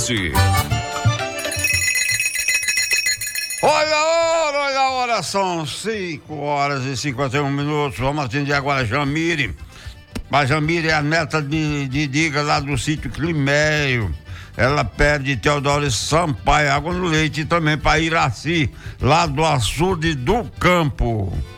Oeste. Olha a hora, são 5h51. Vamos atender agora a Jamile. A Jamile é a neta de Diga lá do sítio Climério. Ela pede Teodoro Sampaio, água no leite, e também para Iraci, lá do açude do campo.